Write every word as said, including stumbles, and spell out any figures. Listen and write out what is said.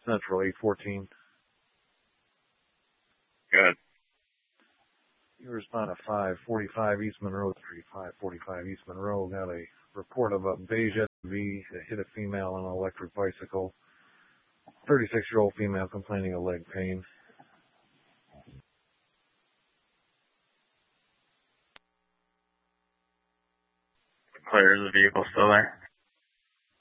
Central, eight fourteen. Good. You respond to five forty-five East Monroe Street, five forty-five East Monroe. Got a report of a beige S U V that hit a female on an electric bicycle. thirty-six-year-old female complaining of leg pain. Clear, is the vehicle still there?